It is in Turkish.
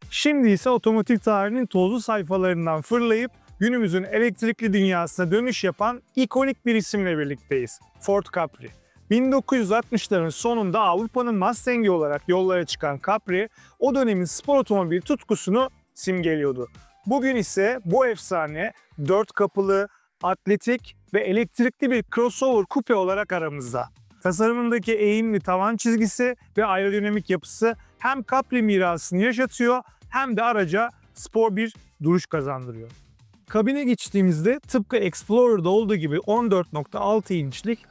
Şimdi ise otomotiv tarihinin tozlu sayfalarından fırlayıp günümüzün elektrikli dünyasına dönüş yapan ikonik bir isimle birlikteyiz. Ford Capri. 1960'ların sonunda Avrupa'nın Mustang'i olarak yollara çıkan Capri, o dönemin spor otomobil tutkusunu simgeliyordu. Bugün ise bu efsane 4 kapılı, atletik ve elektrikli bir crossover coupe olarak aramızda. Tasarımındaki eğimli tavan çizgisi ve aerodinamik yapısı hem Capri mirasını yaşatıyor hem de araca spor bir duruş kazandırıyor. Kabine geçtiğimizde tıpkı Explorer'da olduğu gibi 14.6 inçlik